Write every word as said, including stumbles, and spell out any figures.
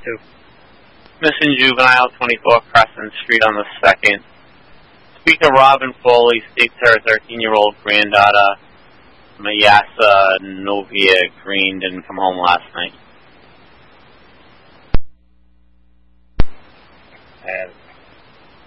Two. Missing juvenile, twenty-four Crescent Street on the second. Speaker Robin Foley states her thirteen-year-old granddaughter, Mayasa Novia Green, didn't come home last night.